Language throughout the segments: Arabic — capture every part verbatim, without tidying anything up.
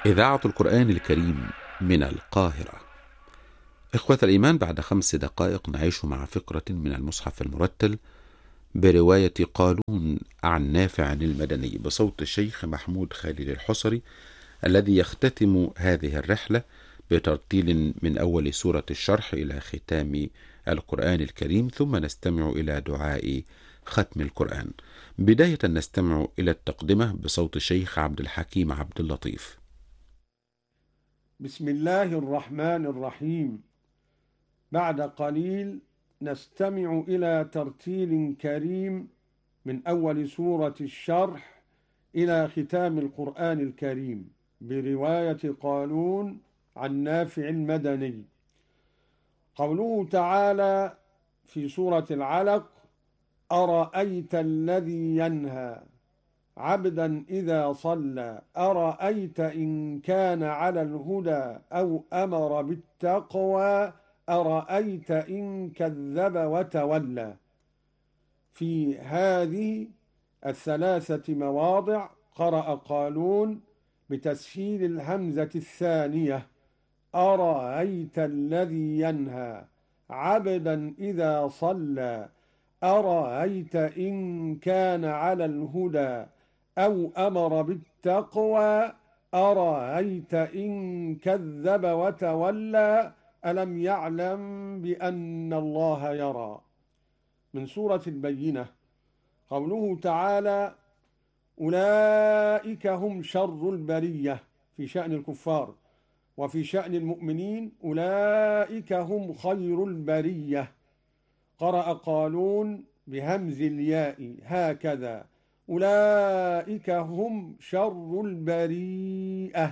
إذاعة القرآن الكريم من القاهرة. إخوة الإيمان، بعد خمس دقائق نعيش مع فقرة من المصحف المرتل برواية قالون عن نافع المدني بصوت الشيخ محمود خالد الحصري، الذي يختتم هذه الرحلة بترتيل من أول سورة الشرح إلى ختام القرآن الكريم، ثم نستمع إلى دعاء ختم القرآن. بداية نستمع إلى التقدمة بصوت الشيخ عبد الحكيم عبد اللطيف. بسم الله الرحمن الرحيم. بعد قليل نستمع إلى ترتيل كريم من أول سورة الشرح إلى ختام القرآن الكريم برواية قالون عن نافع المدني. قوله تعالى في سورة العلق: أرأيت الذي ينهى عبدا إذا صلى أرأيت إن كان على الهدى أو أمر بالتقوى أرأيت إن كذب وتولى. في هذه الثلاثة مواضع قرأ قالون بتسهيل الهمزة الثانية: أرأيت الذي ينهى عبدا إذا صلى أرأيت إن كان على الهدى أو أمر بالتقوى أرأيت إن كذب وتولى ألم يعلم بأن الله يرى. من سورة البينة قوله تعالى: أولئك هم شر البرية في شأن الكفار، وفي شأن المؤمنين أولئك هم خير البرية. قرأ قالون بهمز الياء هكذا: أولئك هم شر البريئة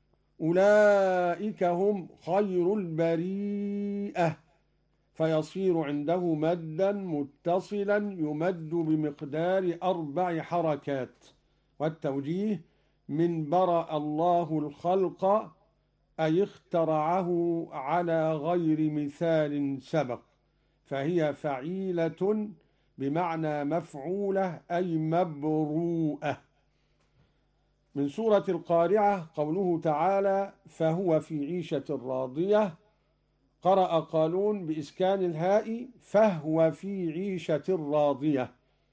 أولئك هم خير البريئة، فيصير عنده مدا متصلا يمد بمقدار أربع حركات. والتوجيه: من برأ الله الخلق أي اخترعه على غير مثال سبق، فهي فعيلة بمعنى مفعولة أي مبروءة. من سورة القارعة قوله تعالى: فهو في عيشة راضية. قرأ قالون بإسكان الهاء: فهو في عيشة راضية.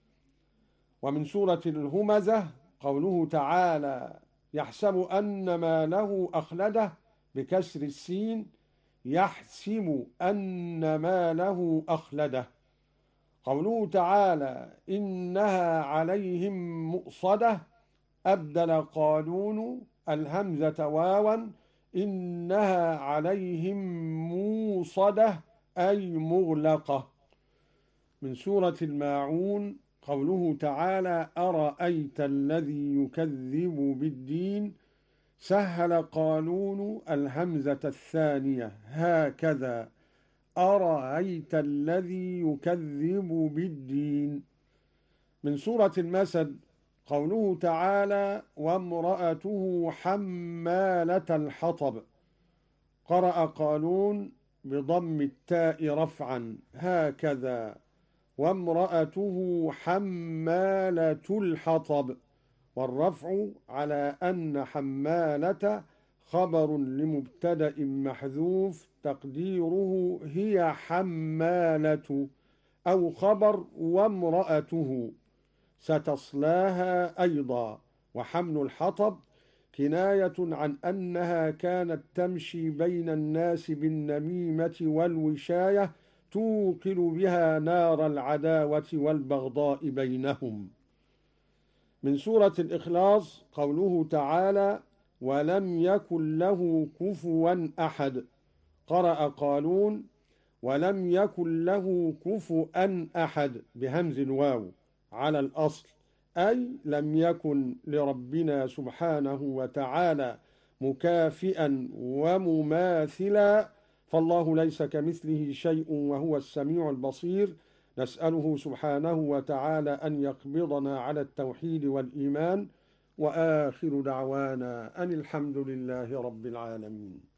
ومن سورة الهمزة قوله تعالى: يحسب أن ما له أخلده بكسر السين: يحسب أن ما له أخلده. قوله تعالى: إنها عليهم مؤصدة. أبدل قالون الهمزة واوا: إنها عليهم موصدة أي مغلقة. من سورة الماعون قوله تعالى: أرأيت الذي يكذب بالدين. سهل قالون الهمزة الثانية هكذا: أرأيت الذي يكذب بالدين. من سورة المسد قوله تعالى: وامرأته حمالة الحطب. قرأ قالون بضم التاء رفعا هكذا: وامرأته حمالة الحطب، والرفع على أن حمالة خبر لمبتدأ محذوف تقديره هي حمالة، أو خبر وامرأته ستصلاها أيضا. وحمل الحطب كناية عن أنها كانت تمشي بين الناس بالنميمة والوشاية توقد بها نار العداوة والبغضاء بينهم. من سورة الإخلاص قوله تعالى: ولم يكن له كفوا أحد. قرأ قالون: ولم يكن له كفوا أحد بهمز الواو على الأصل، أي لم يكن لربنا سبحانه وتعالى مكافئا ومماثلا، فالله ليس كمثله شيء وهو السميع البصير. نسأله سبحانه وتعالى أن يقبضنا على التوحيد والإيمان، وآخر دعوانا أن الحمد لله رب العالمين.